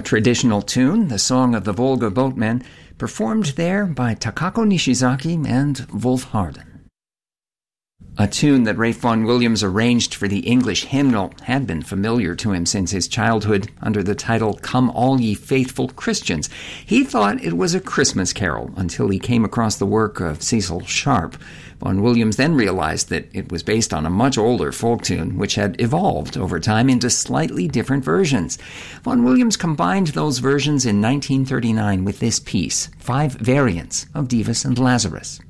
traditional tune, the Song of the Volga Boatmen, performed there by Takako Nishizaki and Wolf Harden. A tune that Ralph Vaughan Williams arranged for the English hymnal had been familiar to him since his childhood under the title Come All Ye Faithful Christians. He thought it was a Christmas carol until he came across the work of Cecil Sharp. Vaughan Williams then realized that it was based on a much older folk tune which had evolved over time into slightly different versions. Vaughan Williams combined those versions in 1939 with this piece, 5 variants of Dives and Lazarus.